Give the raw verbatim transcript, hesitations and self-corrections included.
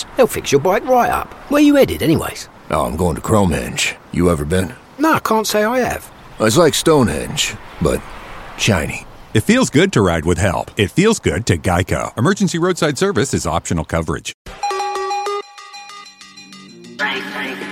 Service. They'll fix your bike right up. Where you headed, anyways? Oh, I'm going to Cromehenge. You ever been? No, I can't say I have. It's like Stonehenge, but shiny. It feels good to ride with help. It feels good to Geico. Emergency roadside service is optional coverage. Frank, Frank.